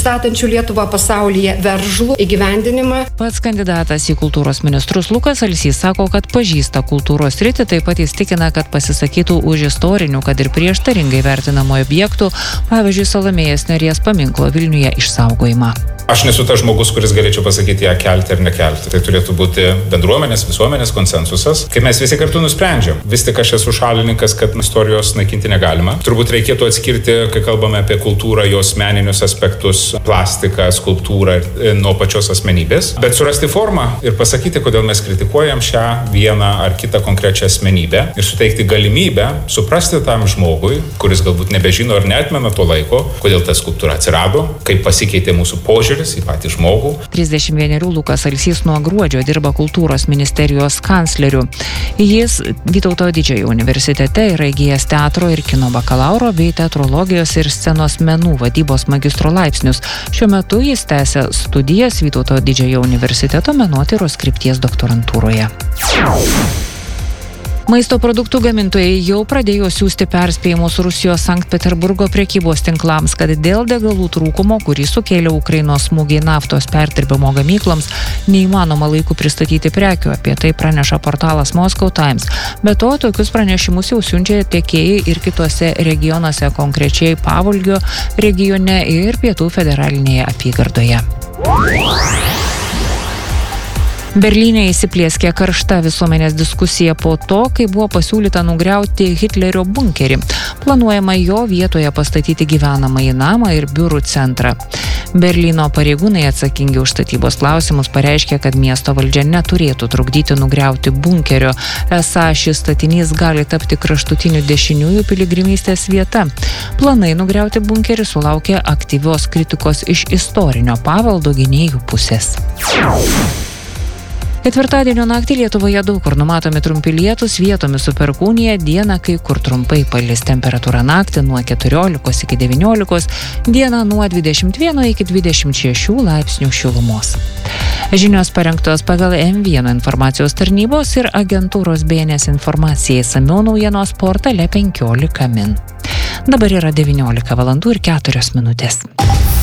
pristatančių Lietuvą pasaulyje veržlų įgyvendinimą. Pats kandidatas į kultūros ministrus Lukas Alsys sako, kad pažįsta kultūros sritį, taip pat jis tikina, kad pasisakytų už istorinių, kad ir prieštaringai vertinamų objektų, pavyzdžiui, Salomėjos Nėries paminklo Vilniuje išsaugojimą. Aš nesu tas žmogus, kuris galėčiau pasakyti ją kelti ar nekelti. Tai turėtų būti bendruomenės, visuomenės konsensusas, kai mes visi kartu nusprendžiam. Vis tik aš esu šalininkas, kad istorijos naikinti negalima. Turbūt reikėtų atskirti, kai kalbame apie kultūrą, jos meninius aspektus, plastiką, skulptūrą nuo pačios asmenybės. Bet surasti formą ir pasakyti, kodėl mes kritikuojam šią vieną ar kitą konkrečią asmenybę ir suteikti galimybę suprasti tam žmogui, kuris galbūt nebežino ar neatmena to laiko, kodėl ta skulptūra atsirado, kaip pasikeitė mūsų požiūrį į patį žmogų. 31 Lukas Alsys nuo gruodžio dirba kultūros ministerijos kancleriu. Jis Vytauto Didžiojo universitete yra įgijęs teatro ir kino bakalauro bei teatrologijos ir scenos menų vadybos magistro laipsnius. Šiuo metu jis tęsia studijas Vytauto Didžiojo universiteto menotyros krypties doktorantūroje. Maisto produktų gamintojai jau pradėjo siųsti perspėjimus Rusijos Sankt Peterburgo prekybos tinklams, kad dėl degalų trūkumo, kurį sukėlė Ukrainos smūgiai naftos perdirbimo gamykloms, neįmanoma laiku pristatyti prekių. Apie tai praneša portalas Moscow Times. Be to, tokius pranešimus jau siunčia tiekėjai ir kitose regionuose, konkrečiai Pavolgio regione ir Pietų federalinėje apygardoje. Berlyne įsiplieskė karšta visuomenės diskusija po to, kai buvo pasiūlyta nugriauti Hitlerio bunkerį. Planuojama jo vietoje pastatyti gyvenamąjį namą ir biurų centrą. Berlyno pareigūnai atsakingi už statybos klausimus pareiškė, kad miesto valdžia neturėtų trukdyti nugriauti bunkerio. Esą šis statinys gali tapti kraštutinių dešiniųjų piligrimystės vieta. Planai nugriauti bunkerį sulaukė aktyvios kritikos iš istorinio paveldo gynėjų pusės. Ketvirtadienio naktį Lietuvoje daug kur numatomi trumpi lietūs, vietomis su perkūnija, dieną kai kur trumpai palis, temperatūra naktį nuo 14 iki 19, dieną nuo 21 iki 26 laipsnių šilumos. Žinios parengtos pagal M1 informacijos tarnybos ir agentūros BNS informacija, išsamiau naujienos portale 15 min. Dabar yra 19 valandų ir 4 minutės.